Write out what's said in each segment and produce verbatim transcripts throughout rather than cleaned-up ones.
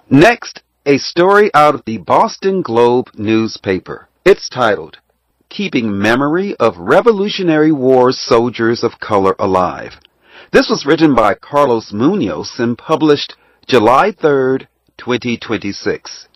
Next, a story out of the Boston Globe newspaper. It's titled, Keeping Memory of Revolutionary War Soldiers of Color Alive. This was written by Carlos Munoz and published July third, twenty twenty-six.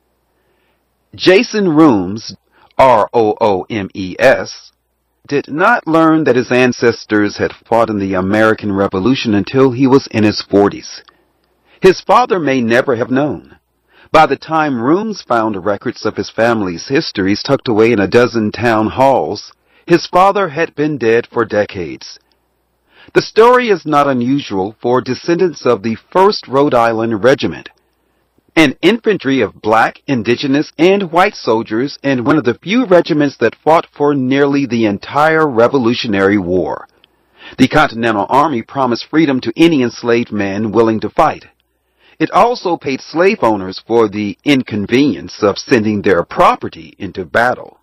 Jason Rooms, R O O M E S, did not learn that his ancestors had fought in the American Revolution until he was in his forties. His father may never have known. By the time Rooms found records of his family's histories tucked away in a dozen town halls, his father had been dead for decades. The story is not unusual for descendants of the first Rhode Island Regiment, an infantry of black, indigenous, and white soldiers, and one of the few regiments that fought for nearly the entire Revolutionary War. The Continental Army promised freedom to any enslaved man willing to fight. It also paid slave owners for the inconvenience of sending their property into battle.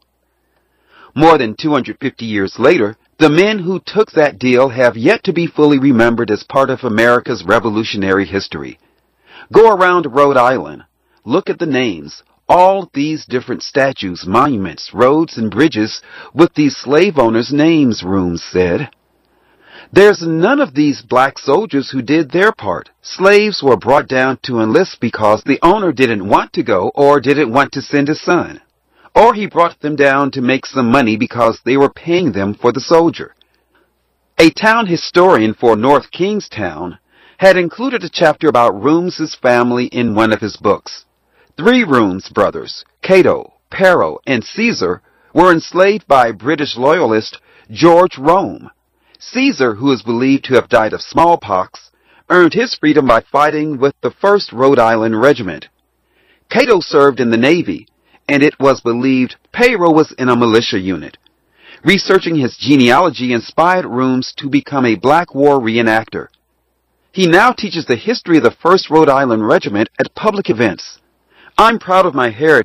More than two hundred fifty years later, the men who took that deal have yet to be fully remembered as part of America's revolutionary history. Go around Rhode Island. Look at the names. All these different statues, monuments, roads, and bridges with these slave owners' names, Rooms said. There's none of these black soldiers who did their part. Slaves were brought down to enlist because the owner didn't want to go or didn't want to send his son. Or he brought them down to make some money because they were paying them for the soldier. A town historian for North Kingstown had included a chapter about Rooms' family in one of his books. Three Rooms brothers, Cato, Pero, and Caesar, were enslaved by British loyalist George Rome. Caesar, who is believed to have died of smallpox, earned his freedom by fighting with the first Rhode Island Regiment. Cato served in the Navy, and it was believed Pero was in a militia unit. Researching his genealogy inspired Rooms to become a Black War reenactor. He now teaches the history of the first Rhode Island Regiment at public events. I'm proud of my heritage.